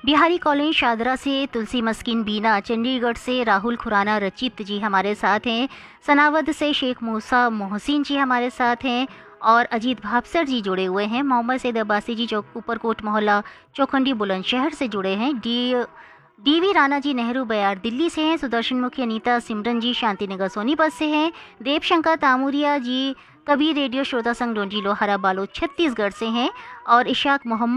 Bihari colony Shahdara से तुलसी मस्किन बीना, चंडीगढ़ से राहुल खुराना रचित जी हमारे साथ हैं, सनावद से शेख मूसा मोहसिन जी हमारे साथ हैं और अजीत भापसर जी जुड़े हुए हैं। मोहम्मद सैद अब्बासी जी ऊपरकोट मोहल्ला चौखंडी बुलंदशहर से जुड़े हैं। डीवी राणा जी नेहरू बयार दिल्ली से हैं। सुदर्शन मुखी अनीता सिमरन जी शांतिनगर सोनीपत से हैं। देवशंकर तामुरिया जी कबीर रेडियो श्रोता संघ डोंजी लोहारा बालोद छत्तीसगढ़ से हैं और इशाक मोहम्मद